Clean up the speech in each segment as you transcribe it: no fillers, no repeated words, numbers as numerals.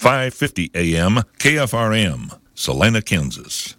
550 AM, KFRM, Salina, Kansas.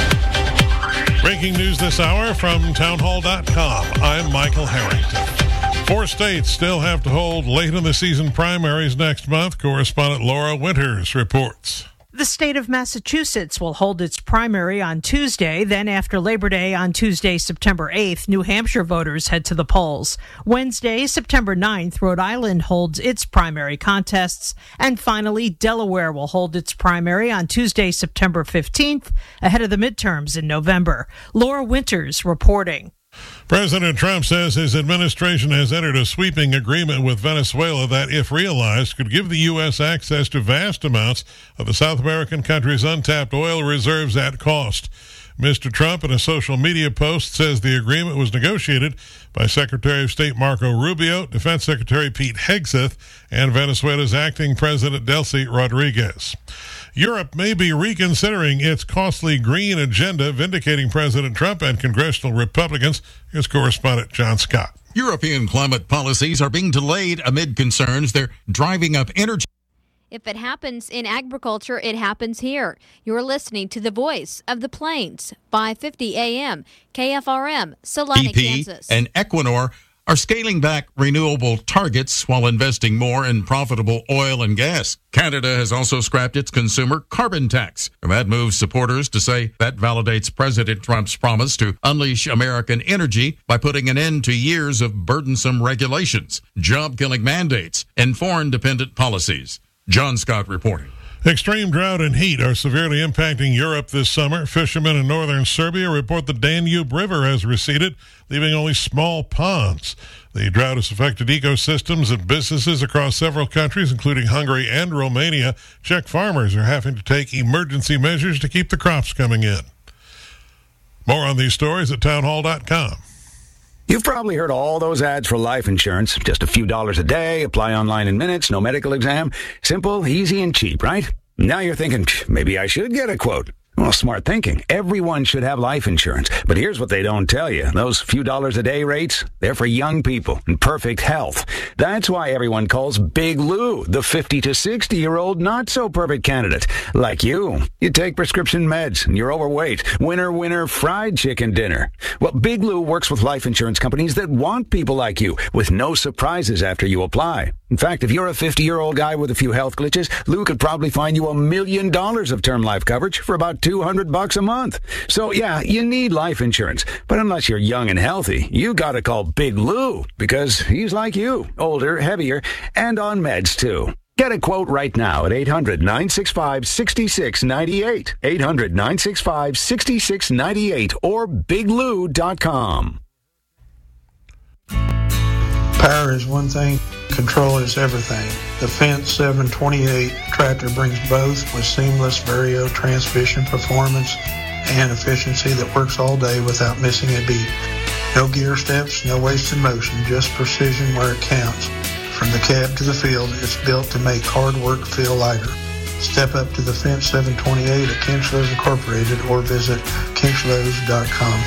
Breaking news this hour from townhall.com. I'm Michael Harrington. 4 states still have to hold late in the season primaries next month. Correspondent Laura Winters reports. The state of Massachusetts will hold its primary on Tuesday. Then after Labor Day on Tuesday, September 8th, New Hampshire voters head to the polls. Wednesday, September 9th, Rhode Island holds its primary contests. And finally, Delaware will hold its primary on Tuesday, September 15th, ahead of the midterms in November. Laura Winters reporting. President Trump says his administration has entered a sweeping agreement with Venezuela that, if realized, could give the U.S. access to vast amounts of the South American country's untapped oil reserves at cost. Mr. Trump, in a social media post, says the agreement was negotiated by Secretary of State Marco Rubio, Defense Secretary Pete Hegseth, and Venezuela's acting President Delcy Rodriguez. Europe may be reconsidering its costly green agenda, vindicating President Trump and congressional Republicans. Here's correspondent John Scott. European climate policies are being delayed amid concerns they're driving up energy. If it happens in agriculture, it happens here. You're listening to the voice of the plains, 550 AM, KFRM, Salina, BP Kansas. And Equinor are scaling back renewable targets while investing more in profitable oil and gas. Canada has also scrapped its consumer carbon tax. That moves supporters to say that validates President Trump's promise to unleash American energy by putting an end to years of burdensome regulations, job-killing mandates, and foreign-dependent policies. John Scott reporting. Extreme drought and heat are severely impacting Europe this summer. Fishermen in northern Serbia report the Danube River has receded, leaving only small ponds. The drought has affected ecosystems and businesses across several countries, including Hungary and Romania. Czech farmers are having to take emergency measures to keep the crops coming in. More on these stories at townhall.com. You've probably heard all those ads for life insurance. Just a few dollars a day, apply online in minutes, no medical exam. Simple, easy, and cheap, right? Now you're thinking, maybe I should get a quote. Well, smart thinking. Everyone should have life insurance. But here's what they don't tell you. Those few dollars a day rates, they're for young people in perfect health. That's why everyone calls Big Lou the 50 to 60-year-old not-so-perfect candidate. Like you. You take prescription meds and you're overweight. Winner, fried chicken dinner. Well, Big Lou works with life insurance companies that want people like you with no surprises after you apply. In fact, if you're a 50-year-old guy with a few health glitches, Lou could probably find you $1 million of term life coverage for about $200 a month. So, yeah, you need life insurance. But unless you're young and healthy, you gotta call Big Lou because he's like you, older, heavier, and on meds, too. Get a quote right now at 800-965-6698, 800-965-6698, or biglou.com. Power is one thing, control is everything. The Fendt 728 tractor brings both with seamless Vario transmission performance and efficiency that works all day without missing a beat. No gear steps, no wasted motion, just precision where it counts. From the cab to the field, it's built to make hard work feel lighter. Step up to the Fendt 728 at Kinchlows Incorporated or visit kinchlows.com.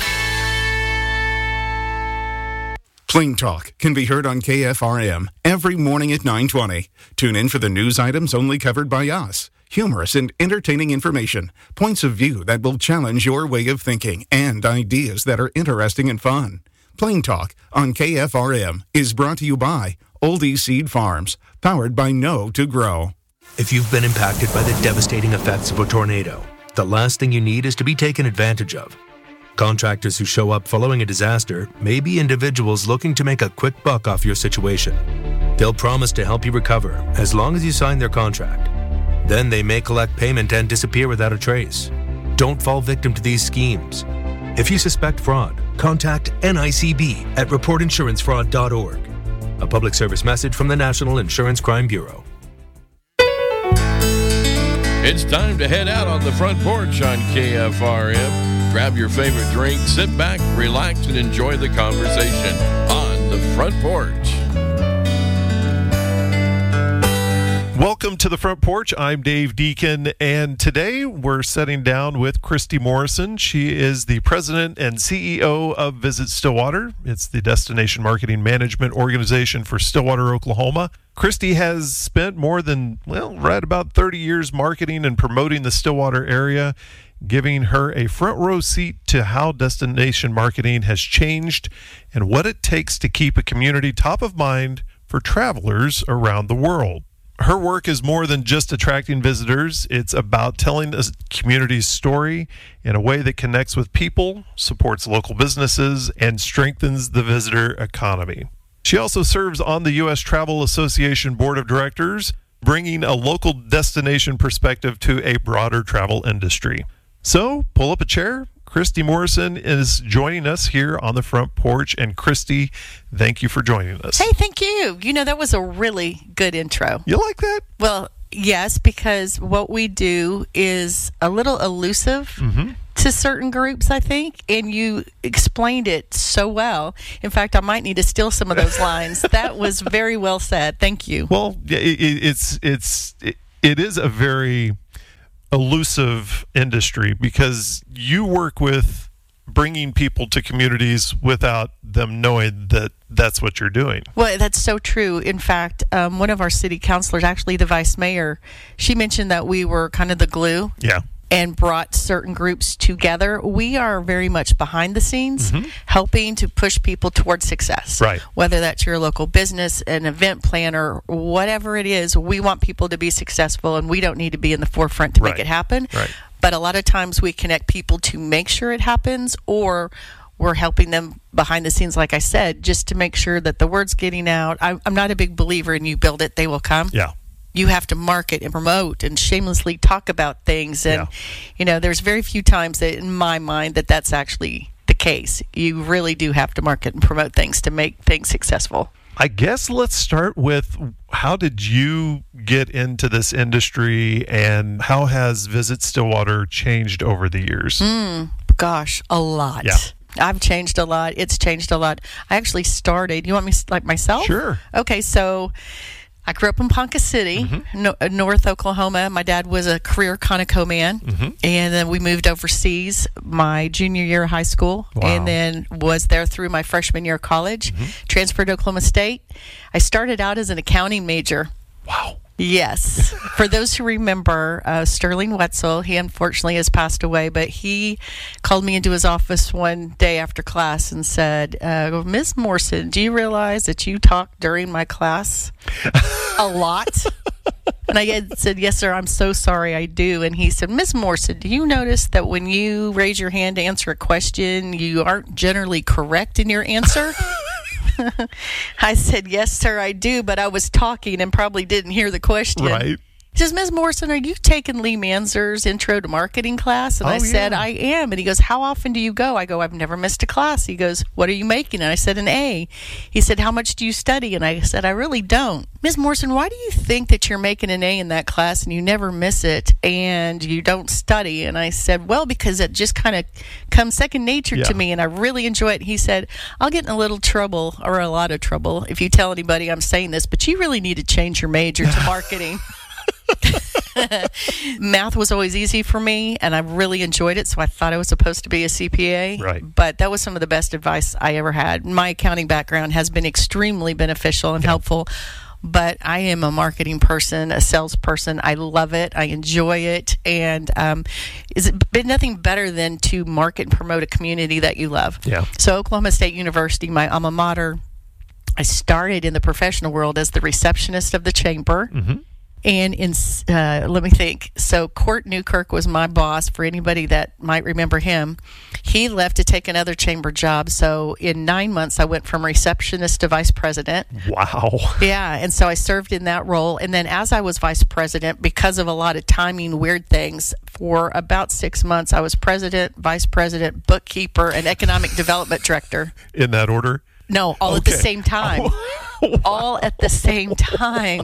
Plain Talk can be heard on KFRM every morning at 9:20. Tune in for the news items only covered by us. Humorous and entertaining information, points of view that will challenge your way of thinking, and ideas that are interesting and fun. Plain Talk on KFRM is brought to you by Oldie Seed Farms, powered by Know to Grow. If you've been impacted by the devastating effects of a tornado, the last thing you need is to be taken advantage of. Contractors who show up following a disaster may be individuals looking to make a quick buck off your situation. They'll promise to help you recover as long as you sign their contract. Then they may collect payment and disappear without a trace. Don't fall victim to these schemes. If you suspect fraud, contact NICB at reportinsurancefraud.org. A public service message from the National Insurance Crime Bureau. It's time to head out on the front porch on KFRM. Grab your favorite drink, sit back, relax, and enjoy the conversation on the front porch. Welcome to the Front Porch. I'm Dave Deacon, and today we're sitting down with Christy Morrison. She is the president and CEO of Visit Stillwater. It's the destination marketing management organization for Stillwater, Oklahoma. Christy has spent more than, right about 30 years marketing and promoting the Stillwater area, giving her a front row seat to how destination marketing has changed and what it takes to keep a community top of mind for travelers around the world. Her work is more than just attracting visitors. It's about telling a community's story in a way that connects with people, supports local businesses, and strengthens the visitor economy. She also serves on the U.S. Travel Association Board of Directors, bringing a local destination perspective to a broader travel industry. So, pull up a chair. Christy Morrison is joining us here on the Front Porch. And Christy, thank you for joining us. Hey, thank you. That was a really good intro. You like that? Well, yes, because what we do is a little elusive to certain groups, I think, and you explained it so well. In fact, I might need to steal some of those lines. That was very well said. Thank you. Well, it is a very elusive industry because you work with bringing people to communities without them knowing that that's what you're doing. Well, that's so true. In fact, one of our city councilors, actually the vice mayor, she mentioned that we were kind of the glue. Yeah. And brought certain groups together. We are very much behind the scenes, helping to push people towards success. Right. Whether that's your local business, an event planner, whatever it is, we want people to be successful, and we don't need to be in the forefront to make it happen. Right. But a lot of times we connect people to make sure it happens, or we're helping them behind the scenes, like I said, just to make sure that the word's getting out. I'm not a big believer in you build it, they will come. Yeah. You have to market and promote and shamelessly talk about things. And, there's very few times that, in my mind, that's actually the case. You really do have to market and promote things to make things successful. I guess let's start with, how did you get into this industry, and how has Visit Stillwater changed over the years? Gosh, a lot. Yeah. I've changed a lot. It's changed a lot. I actually started, you want me like myself? Sure. Okay, so I grew up in Ponca City, North Oklahoma. My dad was a career Conoco man, and then we moved overseas my junior year of high school, and then was there through my freshman year of college, transferred to Oklahoma State. I started out as an accounting major. Wow. Yes. For those who remember, Sterling Wetzel, he unfortunately has passed away, but he called me into his office one day after class and said, Ms. Morrison, do you realize that you talk during my class a lot? And I said, yes, sir, I'm so sorry, I do. And he said, Ms. Morrison, do you notice that when you raise your hand to answer a question, you aren't generally correct in your answer? I said, yes, sir, I do, but I was talking and probably didn't hear the question. Right. He says, Ms. Morrison, are you taking Lee Manzer's Intro to Marketing class? And I said, I am. And he goes, how often do you go? I go, I've never missed a class. He goes, what are you making? And I said, an A. He said, how much do you study? And I said, I really don't. Ms. Morrison, why do you think that you're making an A in that class and you never miss it and you don't study? And I said, well, because it just kind of comes second nature to me and I really enjoy it. He said, I'll get in a little trouble, or a lot of trouble, if you tell anybody I'm saying this, but you really need to change your major to marketing. Math was always easy for me, and I really enjoyed it, so I thought I was supposed to be a CPA. Right. But that was some of the best advice I ever had. My accounting background has been extremely beneficial and helpful, but I am a marketing person, a salesperson. I love it. I enjoy it. And it's been nothing better than to market and promote a community that you love. Yeah. So Oklahoma State University, my alma mater, I started in the professional world as the receptionist of the chamber. And let me think. So Court Newkirk was my boss, for anybody that might remember him. He left to take another chamber job. So in 9 months, I went from receptionist to vice president. Wow. Yeah. And so I served in that role. And then as I was vice president, because of a lot of timing, weird things, for about 6 months, I was president, vice president, bookkeeper, and economic development director. In that order? No, all at the same time. All at the same time.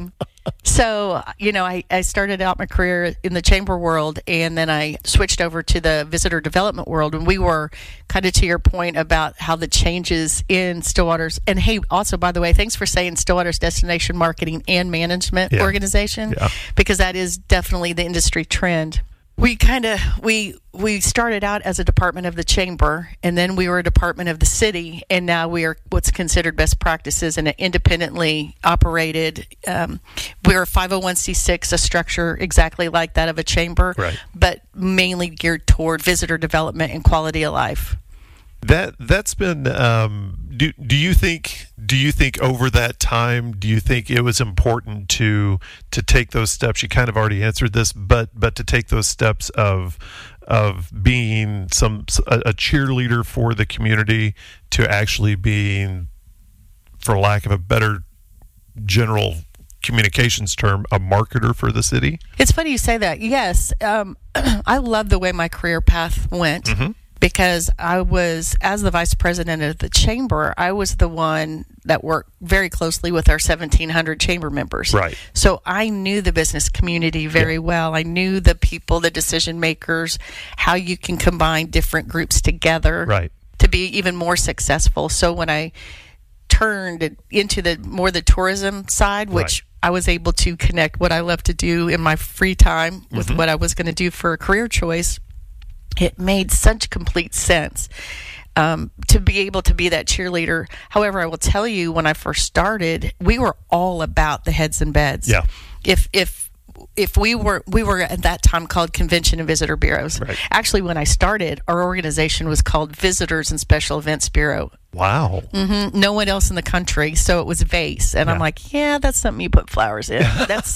So, I started out my career in the chamber world, and then I switched over to the visitor development world. And we were kind of to your point about how the changes in Stillwater's, and hey, also, by the way, thanks for saying Stillwater's Destination Marketing and Management Organization, because that is definitely the industry trend. We started out as a department of the chamber, and then we were a department of the city, and now we are what's considered best practices and an independently operated. We're a 501c6, a structure exactly like that of a chamber, but mainly geared toward visitor development and quality of life. That's been. Do you think over that time, do you think it was important to take those steps? You kind of already answered this, but to take those steps of being a cheerleader for the community to actually being, for lack of a better general communications term, a marketer for the city? It's funny you say that. Yes, I love the way my career path went. Mm-hmm. Because I was, as the vice president of the chamber, I was the one that worked very closely with our 1,700 chamber members. Right. So I knew the business community very well. I knew the people, the decision makers, how you can combine different groups together to be even more successful. So when I turned into the tourism side, which I was able to connect what I love to do in my free time with what I was going to do for a career choice, it made such complete sense to be able to be that cheerleader. However, I will tell you, when I first started, we were all about the heads and beds. Yeah. If we were at that time called Convention and Visitor Bureaus. Right. Actually, when I started, our organization was called Visitors and Special Events Bureau. Wow. Mm-hmm. No one else in the country, so it was VASE. And I'm like, that's something you put flowers in.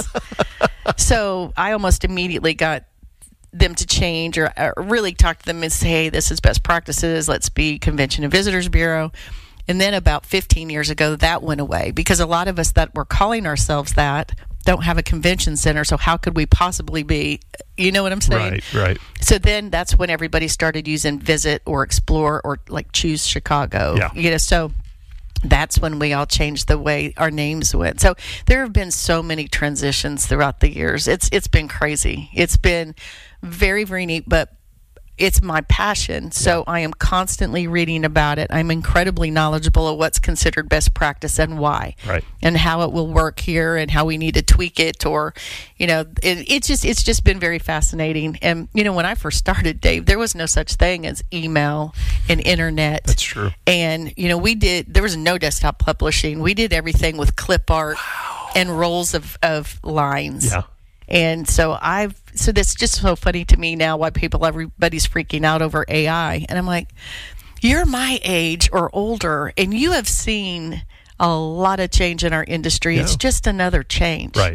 So I almost immediately got them to change or really talk to them and say, hey, this is best practices. Let's be Convention and Visitors Bureau. And then about 15 years ago, that went away because a lot of us that were calling ourselves that don't have a convention center. So how could we possibly be? You know what I'm saying? Right. So then that's when everybody started using Visit or Explore or like Choose Chicago. Yeah. So that's when we all changed the way our names went. So there have been so many transitions throughout the years. It's been crazy. It's been very, very neat, but it's my passion. So I am constantly reading about it. I'm incredibly knowledgeable of what's considered best practice and why, and how it will work here and how we need to tweak it, or, it's just been very fascinating. And, when I first started, Dave, there was no such thing as email and internet. That's true. And, there was no desktop publishing. We did everything with clip art and rolls of lines. Yeah. And so that's just so funny to me now why everybody's freaking out over AI. And I'm like, you're my age or older, and you have seen a lot of change in our industry. Yeah. It's just another change. Right.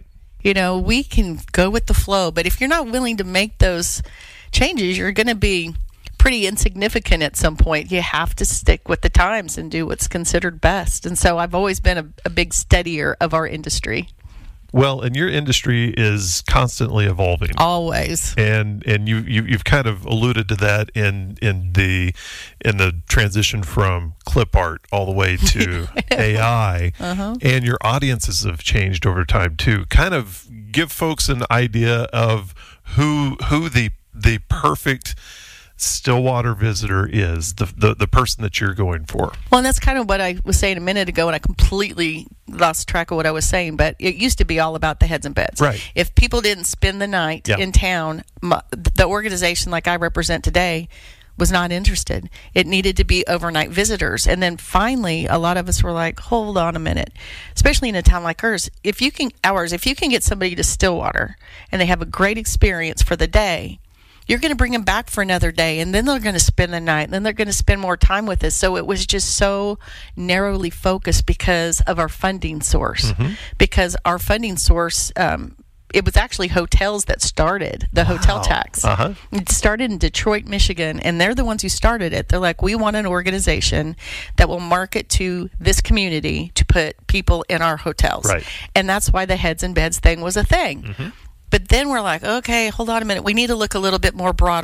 We can go with the flow, but if you're not willing to make those changes, you're going to be pretty insignificant at some point. You have to stick with the times and do what's considered best. And so I've always been a big studier of our industry. Well, and your industry is constantly evolving. Always. And you've kind of alluded to that in the transition from clip art all the way to AI. And your audiences have changed over time too. Kind of give folks an idea of who the perfect Stillwater visitor is, the person that you're going for. Well, and that's kind of what I was saying a minute ago, and I completely lost track of what I was saying, but it used to be all about the heads and beds. Right. If people didn't spend the night in town, the organization like I represent today was not interested. It needed to be overnight visitors. And then finally, a lot of us were like, hold on a minute, especially in a town like ours, if you can get somebody to Stillwater and they have a great experience for the day, you're going to bring them back for another day, and then they're going to spend the night, and then they're going to spend more time with us. So it was just so narrowly focused because of our funding source. Because our funding source, it was actually hotels that started the hotel tax. It started in Detroit, Michigan, and they're the ones who started it. They're like, we want an organization that will market to this community to put people in our hotels. Right. And that's why the heads and beds thing was a thing. But then we're like, okay, hold on a minute. We need to look a little bit more broader.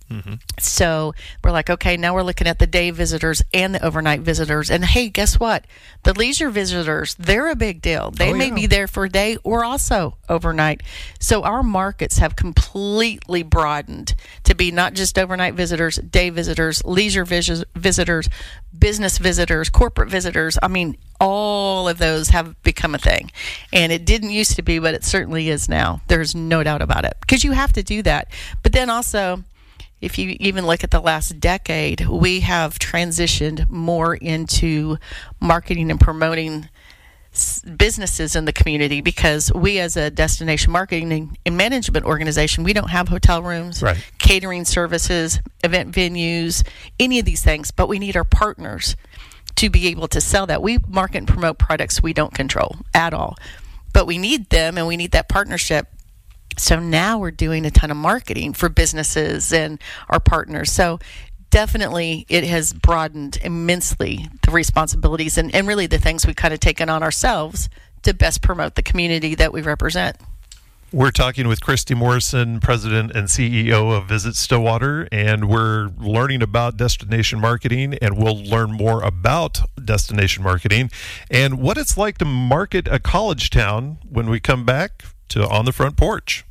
So we're like, okay, now we're looking at the day visitors and the overnight visitors. And hey, guess what? The leisure visitors, they're a big deal. They may be there for a day or also overnight. So our markets have completely broadened to be not just overnight visitors, day visitors, leisure visitors, business visitors, corporate visitors. I mean, all of those have become a thing. And it didn't used to be, but it certainly is now. There's no doubt about it. Because you have to do that. But then also, if you even look at the last decade, we have transitioned more into marketing and promoting businesses in the community, because we as a destination marketing and management organization, we don't have hotel rooms, catering services, event venues, any of these things, but we need our partners to be able to sell that. We market and promote products we don't control at all, but we need them and we need that partnership. So now we're doing a ton of marketing for businesses and our partners. So definitely it has broadened immensely the responsibilities and really the things we've kind of taken on ourselves to best promote the community that we represent. We're talking with Christy Morrison, President and CEO of Visit Stillwater, and we're learning about destination marketing, and we'll learn more about destination marketing and what it's like to market a college town when we come back to On the Front Porch.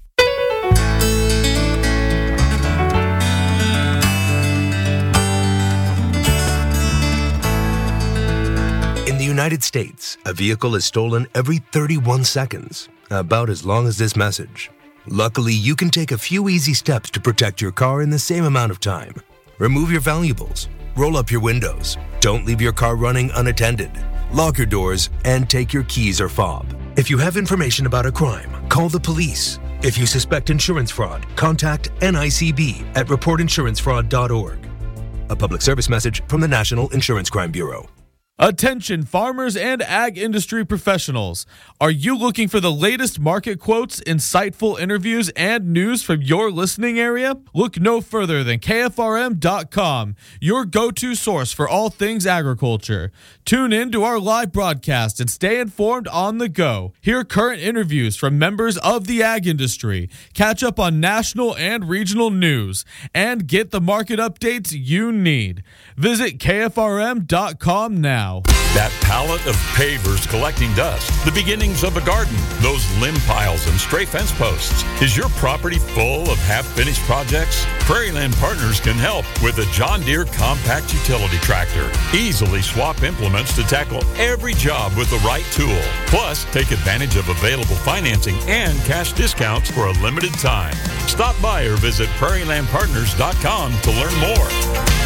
In the United States, a vehicle is stolen every 31 seconds, about as long as this message. Luckily, you can take a few easy steps to protect your car in the same amount of time. Remove your valuables, roll up your windows, don't leave your car running unattended, lock your doors, and take your keys or fob. If you have information about a crime, call the police. If you suspect insurance fraud, contact NICB at reportinsurancefraud.org. A public service message from the National Insurance Crime Bureau. Attention farmers and ag industry professionals. Are you looking for the latest market quotes, insightful interviews, and news from your listening area? Look no further than KFRM.com, your go-to source for all things agriculture. Tune in to our live broadcast and stay informed on the go. Hear current interviews from members of the ag industry, catch up on national and regional news, and get the market updates you need. Visit KFRM.com now. That pallet of pavers collecting dust, the beginnings of a garden, those limb piles and stray fence posts. Is your property full of half-finished projects? Prairieland Partners can help with a John Deere compact utility tractor. Easily swap implements to tackle every job with the right tool. Plus, take advantage of available financing and cash discounts for a limited time. Stop by or visit prairielandpartners.com to learn more.